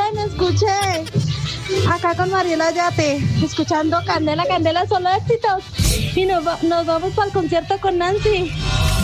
bien, escuché. Acá con Mariela Yate, escuchando Candela, Candela, solo éxitos. Y nos vamos para el concierto con Nancy.